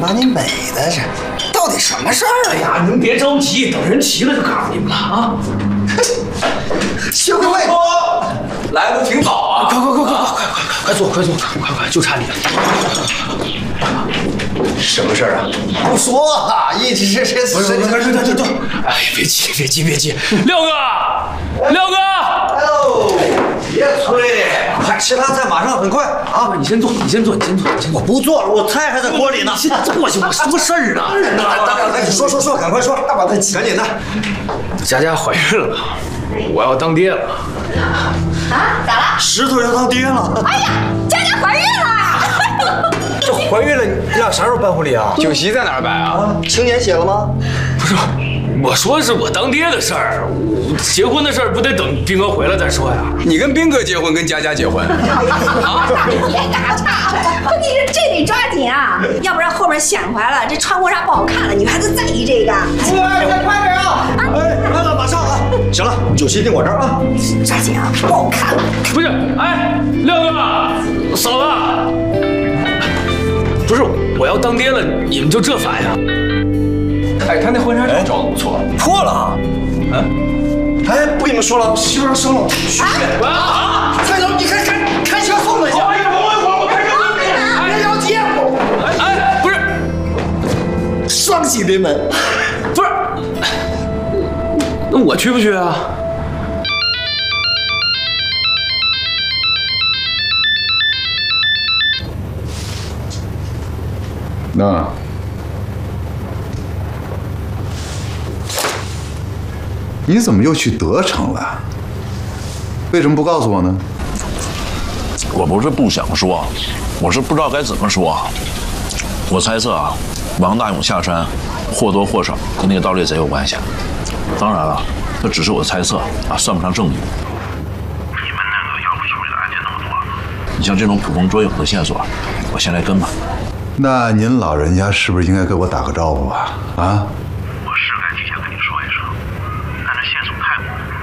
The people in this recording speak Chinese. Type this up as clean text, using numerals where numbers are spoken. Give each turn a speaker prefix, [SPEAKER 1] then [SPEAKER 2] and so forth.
[SPEAKER 1] 把你美的这，到底什么事儿？
[SPEAKER 2] 哎呀，您别着急，等人齐了就告诉你们了啊！
[SPEAKER 1] 幸会，
[SPEAKER 3] 来的挺早啊！
[SPEAKER 2] 快坐，快，就差你了。
[SPEAKER 3] 什么事儿啊？
[SPEAKER 1] 不说啊，一直这。
[SPEAKER 2] 哎，别急，廖哥，
[SPEAKER 1] 别催，还吃饭菜马上很快啊！
[SPEAKER 2] 你先坐。
[SPEAKER 1] 我不做了，我菜还在锅里呢。
[SPEAKER 2] 先坐下，我什么事儿啊？
[SPEAKER 1] 说，赶快说，大把的急，赶紧的。
[SPEAKER 2] 佳佳怀孕了，我要当爹了。
[SPEAKER 4] 啊？咋了？
[SPEAKER 1] 石头要当爹了。
[SPEAKER 4] 哎呀，佳佳怀孕了！
[SPEAKER 1] 这怀孕了，你俩啥时候办婚礼啊？
[SPEAKER 3] 酒席在哪儿摆啊？
[SPEAKER 1] 请柬写了吗？
[SPEAKER 2] 不是，我说是我当爹的事儿，结婚的事儿不得等斌哥回来再说呀？
[SPEAKER 3] 你跟斌哥结婚，跟佳佳结婚？
[SPEAKER 4] 啊！别打岔，问题是这得抓紧啊，要不然后面显怀了，这穿婚纱不好看了，女孩子在意这个。
[SPEAKER 1] 再快点啊！哎，来了，马上啊！行了，酒席定我这儿啊。
[SPEAKER 4] 抓紧啊，不好看了。
[SPEAKER 2] 不是，哎，廖哥，嫂子，不是我要当爹了，你们就这反应？
[SPEAKER 3] 哎，他那婚纱照照的不错，
[SPEAKER 1] 破了啊！哎，不跟你们说了，媳妇要生了。
[SPEAKER 2] 啊！
[SPEAKER 1] 蔡总，你开车送人去。我开车送你，别着急。
[SPEAKER 2] 哎，不是，
[SPEAKER 1] 双喜临门。
[SPEAKER 2] 不是，那我去不去啊？
[SPEAKER 5] 那你怎么又去德城了？为什么不告诉我呢？
[SPEAKER 6] 我不是不想说，我是不知道该怎么说。我猜测啊，王大勇下山或多或少跟那个盗猎贼有关系。当然了，这只是我的猜测啊，算不上证据。你们那个要不处理的案件那么多，你像这种捕风捉影的线索，我先来跟吧。
[SPEAKER 5] 那您老人家是不是应该给我打个招呼啊？啊，